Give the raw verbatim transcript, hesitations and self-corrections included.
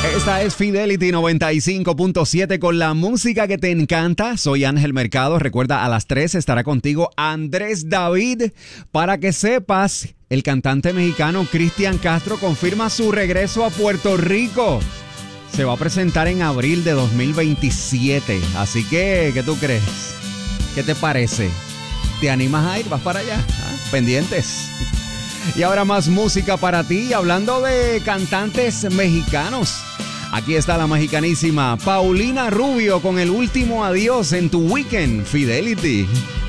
Esta es Fidelity noventa y cinco punto siete con la música que te encanta. Soy Ángel Mercado. Recuerda, a las tres estará contigo Andrés David. Para que sepas, el cantante mexicano Cristian Castro confirma su regreso a Puerto Rico. Se va a presentar en abril de dos mil veintisiete. Así que, ¿qué tú crees? ¿Qué te parece? ¿Te animas a ir? ¿Vas para allá? ¿Ah? Pendientes. Y ahora más música para ti, hablando de cantantes mexicanos. Aquí está la mexicanísima Paulina Rubio con El Último Adiós en tu Weekend Fidelity.